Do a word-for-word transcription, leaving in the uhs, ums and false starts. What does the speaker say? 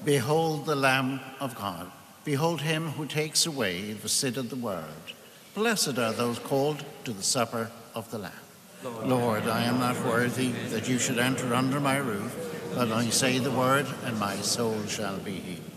Behold the Lamb of God. Behold him who takes away the sin of the world. Blessed are those called to the supper of the Lamb. Lord, Lord, I am not worthy that you should enter under my roof, but I say the word, and my soul shall be healed.